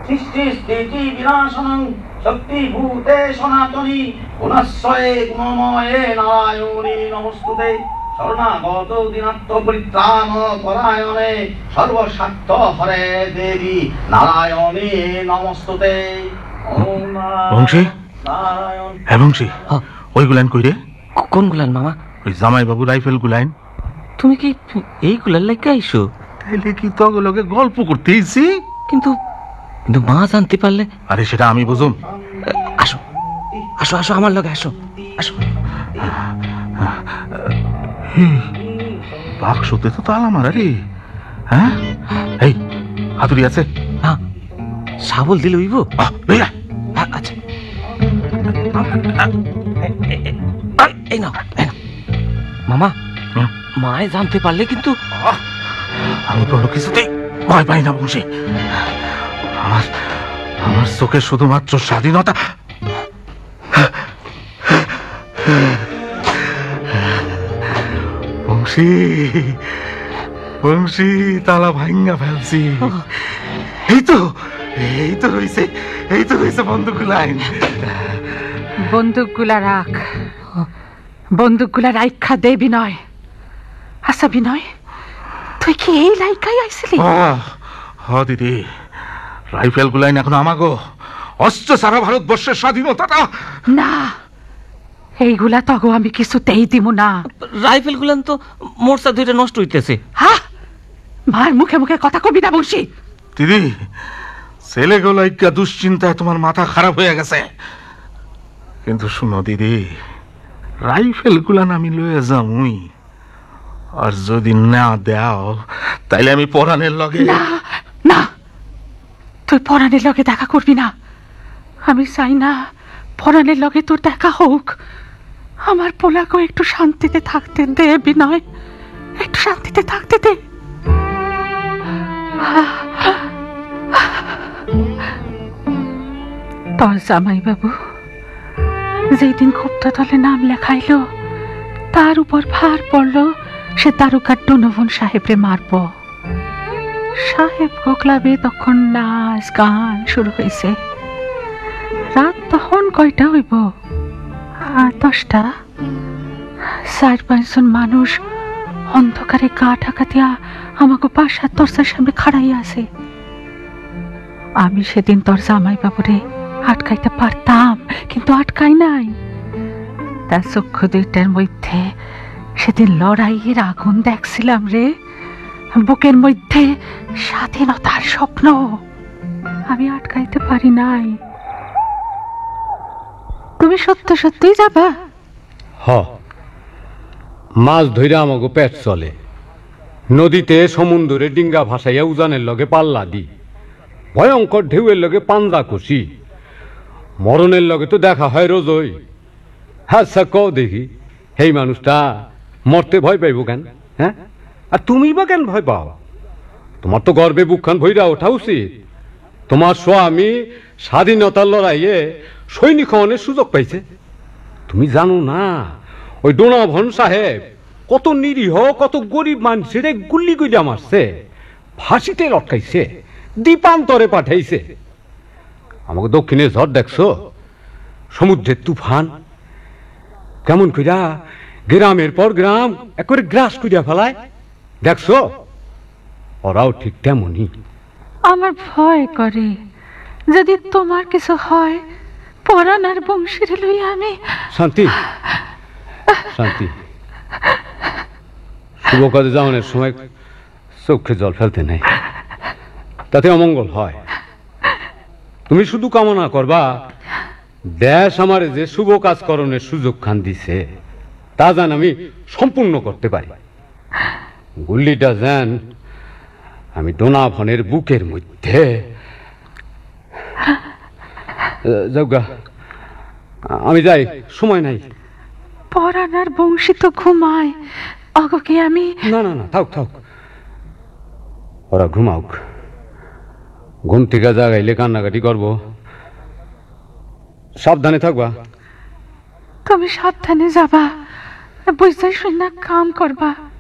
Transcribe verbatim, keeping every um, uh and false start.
সৃষ্টি স্থিতি বিনাশনং শক্তিভূতে সনাতনী গুণাশ্রয়ে গুণময়ে নারায়ণী নমস্তুতে শরণাগত দীনাত্ম পরিত্রাণ পরায়ণে সর্বস্বার্থ হরে দেবী নারায়ণী নমস্তুতে। বংশী, হ্যাঁ বংশী, ওই গুলান কই রে? কোন গুলান মামা? ওই জামাই বাবু রাইফেল গুলাইন। তুমি কি এই গুলান লাইকা আইছো? তাইলে কি তগলগে গল্প করতেইছি? কিন্তু কিন্তু মা জানতে পারলে? আরে সেটা আমি বুঝুম। আসো আসো আসো আমার লগে আসো আসো। বাক্সতে তো তালা মারা রে। হ্যাঁ, এই হাতুড়ি আছে? হ্যাঁ, শাবল দিলে হইব? লইয়া। আচ্ছা, এই নাও এই নাও মামা। মায় জানতে পারলে কিন্তু? আমি কোনো কিছুতেই ভয় পাই না বংশী। আমার আমার চোখে শুধুমাত্র স্বাধীনতা। বংশী বংশী, তালা ভাঙ্গা ফেলছি। এই তো এই তো রয়েছে এই তো রয়েছে বন্দুকগুলা। বন্দুকগুলা রাখ, বন্দুকগুলা রাইখা দে বিনয়। আচ্ছা বিনয়, তুই কি এই লাইকাই আইছিলি? হ দিদি, রাইফেল গুলাইন এখন আমাগো। অস্ত্র সারা ভারতবর্ষের স্বাধীনতাটা না, এইগুলা তগো আমি কিছুতেই দিব না। রাইফেল গুলান তো মোরচা দুইটা নষ্ট হইতেছে। হ্যাঁ, মার মুখে মুখে কথা কবি না বংশী। দিদি, ছেলেগুলাইকা দুশ্চিন্তায় তোমার মাথা খারাপ হয়ে গেছে। কিন্তু শুনো দিদি, রাইফেল গুলান আমি লয়ে যামুই, আর যদি না দাও তাইলে আমি পরাণের লগে। না না, তুই পরাণের লগে দেখা করবি না। আমি চাই না পরাণের লগে তোর দেখা হোক। আমার পোলাকে একটু শান্তিতে থাকতে দে বিনয়, একটু শান্তিতে থাকতে দে। তোর জামাই বাবু যেই দিন গুপ্ত দলে নাম লেখাইলো, তার উপর ভার পড়লো সে দারুকার ডোনোভন সাহেবরে মারব। সাহেব গোকলাবে তখন নাচ গান শুরু হয়েছে। রাত তখন কয়টা হইব? দশটা। চার পাঁচজন মানুষ অন্ধকারে গা ঢাকা দিয়া আমাকে বাসার দরজার সামনে খাড়াইয়া আছে। আমি সেদিন তোর জামাই বাবুরে আটকাইতে পারতাম, কিন্তু আটকাই নাই। তার চক্ষু দুইটার মধ্যে সেদিন লড়াইয়ের আগুন দেখছিলাম রে। বুকের মধ্যে স্বাধীনতার স্বপ্ন আমি আটকাইতে পারি নাই। তুমি সত্য সত্যিই যাবা? হ, মাছ ধইরা আমাগো পেট চলে। নদীতে সমুদ্রে ডিঙ্গা ভাসাইয়া উজানের লগে পাল্লা দি, ভয়ঙ্কর ঢেউয়ের লগে পাঞ্জা কষি। মরণের লগে তো দেখা হয় রোজই। আচ্ছা কও দেখি, এই মানুষটা মরতে ভয় পাইব কেন? হ্যাঁ, আর তুমি বা কেন ভয় পাও? তোমার তো গর্বে বুকখান ভইরা ওঠা উচিত। তোমার স্বামী স্বাধীনতার লড়াইয়ে সৈনিক হওয়ার সুযোগ পাইছে। তুমি জানো না ওই ডোনাভন সাহেব কত নিরীহ, কত গরিব মানুষের গুল্লি কইরা মারছে, ফাঁসিতে লটকাইছে, দ্বীপান্তরে পাঠাইছে। আমাকে দক্ষিণে ঝড় দেখছো, সমুদ্রের তুফান কেমন কইরা গ্রামের পর গ্রাম একবারে গ্রাস কইরা ফেলায়, দেখছো? ওরাও ঠিক তেমনই। আমার ভয় করে যদি তোমার কিছু হয়, পরাণ আর বংশীর লইয়া আমি। শান্তি শান্তি, শুভ কাজে যাওয়ানোর সময় চোখে জল ফেলতে নেই, তাতে অমঙ্গল হয়। তুমি শুধু কামনা করবা দেশ আমার যে শুভ কাজ করণের সুযোগ খান দিছে তা যেন আমি সম্পূর্ণ করতে পারি। গুল্লিটা যেন আমি ডোনাভনের বুকের মধ্যে। যাওগা, আমি যাই, সময় নাই। পরাণ আর বংশী তো ঘুমায়, অগকে আমি। না না না, থাক থাক, ওরা ঘুমাওক। ঘুম থেকে জাগাইলে কান্নাকাটি করবো। সাবধানে থাকবা। তুমি সাবধানে যাবা, বুঝতে শুনে কাম করবা।